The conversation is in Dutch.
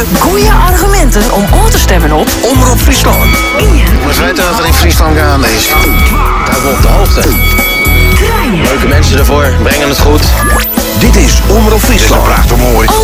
je goede argumenten om aan te stemmen op Omroep Friesland. We weten dat er in Friesland gaande is. Houd me op de hoogte. Leuke mensen ervoor, brengen het goed. Dit is Omroep Friesland. Prachtig mooi.